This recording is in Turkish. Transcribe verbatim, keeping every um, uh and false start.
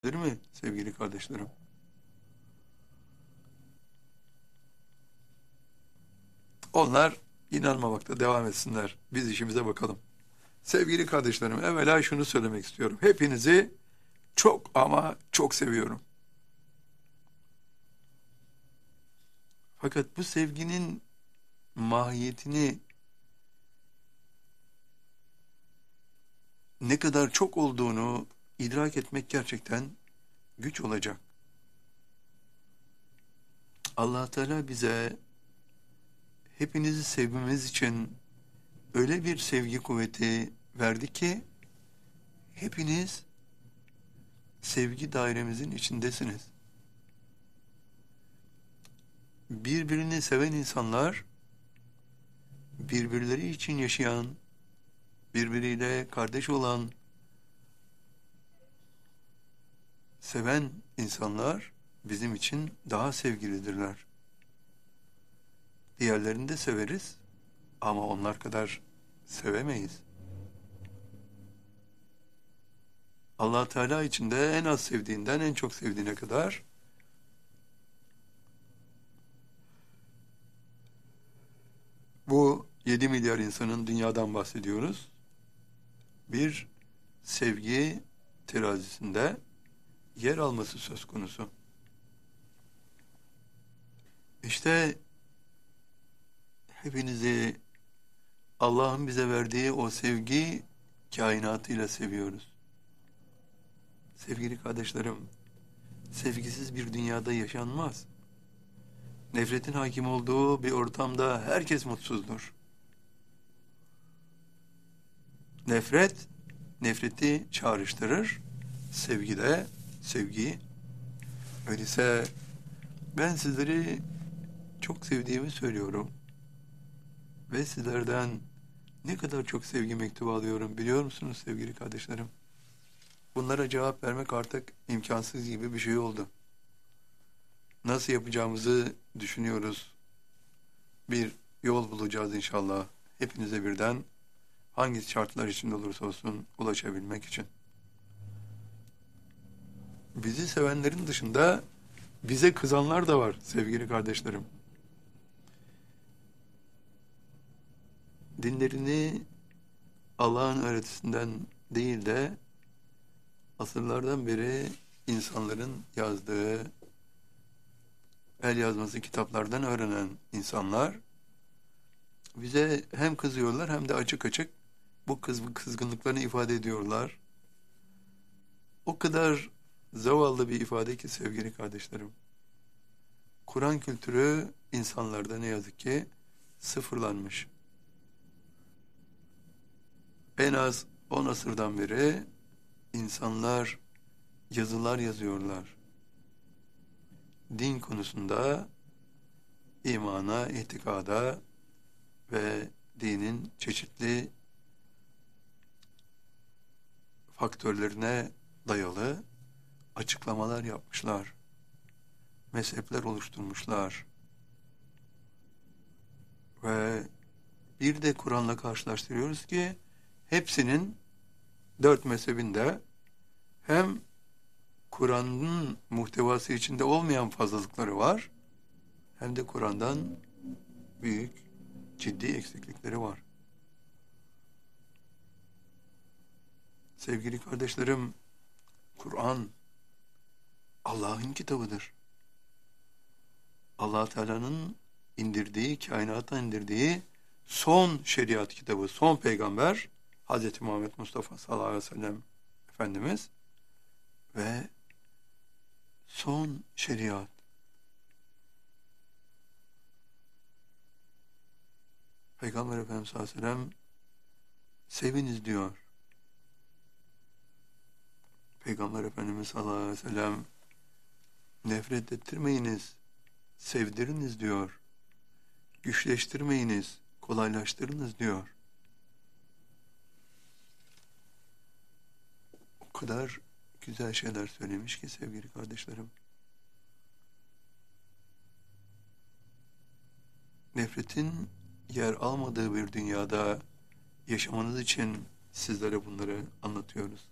Değil mi sevgili kardeşlerim? Onlar inanmamakta devam etsinler. Biz işimize bakalım. Sevgili kardeşlerim, evvela şunu söylemek istiyorum. Hepinizi çok ama çok seviyorum. Fakat bu sevginin mahiyetini ne kadar çok olduğunu idrak etmek gerçekten güç olacak. Allah Teala bize hepinizi sevmemiz için öyle bir sevgi kuvveti verdi ki hepiniz sevgi dairemizin içindesiniz. Birbirini seven insanlar, birbirleri için yaşayan, birbiriyle kardeş olan, seven insanlar bizim için daha sevgilidirler. Diğerlerini de severiz ama onlar kadar sevemeyiz. Allah Teala için de en az sevdiğinden en çok sevdiğine kadar bu yedi milyar insanın dünyadan bahsediyoruz. Bir sevgi terazisinde yer alması söz konusu. İşte hepinizi Allah'ın bize verdiği o sevgi kainatıyla seviyoruz. Sevgili kardeşlerim, sevgisiz bir dünyada yaşanmaz. Nefretin hakim olduğu bir ortamda herkes mutsuzdur. Nefret, nefreti çağrıştırır. Sevgi de sevgiyi. Öyleyse ben sizleri çok sevdiğimi söylüyorum. Ve sizlerden ne kadar çok sevgi mektubu alıyorum biliyor musunuz sevgili kardeşlerim? Bunlara cevap vermek artık imkansız gibi bir şey oldu. Nasıl yapacağımızı düşünüyoruz. Bir yol bulacağız inşallah. Hepinize birden hangi şartlar içinde olursa olsun ulaşabilmek için. Bizi sevenlerin dışında bize kızanlar da var sevgili kardeşlerim. Dinlerini Allah'ın öğretisinden değil de asırlardan beri insanların yazdığı el yazması kitaplardan öğrenen insanlar bize hem kızıyorlar hem de açık açık bu kız kızgınlıklarını ifade ediyorlar. O kadar zavallı bir ifade ki sevgili kardeşlerim. Kur'an kültürü insanlarda ne yazık ki sıfırlanmış. En az on asırdan beri insanlar yazılar yazıyorlar. Din konusunda, imana, itikada ve dinin çeşitli faktörlerine dayalı açıklamalar yapmışlar. Mezhepler oluşturmuşlar. Ve bir de Kur'an'la karşılaştırıyoruz ki hepsinin dört mezhebinde hem Kur'an'ın muhtevası içinde olmayan fazlalıkları var hem de Kur'an'dan büyük, ciddi eksiklikleri var. Sevgili kardeşlerim, Kur'an Allah'ın kitabıdır. Allah Teala'nın indirdiği, kainata indirdiği son şeriat kitabı, son peygamber Hz. Muhammed Mustafa sallallahu aleyhi ve sellem Efendimiz ve son şeriat. Peygamber Efendimiz sallallahu aleyhi ve sellem seviniz diyor. Peygamber Efendimiz sallallahu aleyhi ve sellem nefret ettirmeyiniz, sevdiriniz diyor. Güçleştirmeyiniz, kolaylaştırınız diyor. O kadar güzel şeyler söylemiş ki sevgili kardeşlerim. Nefretin yer almadığı bir dünyada yaşamanız için sizlere bunları anlatıyoruz.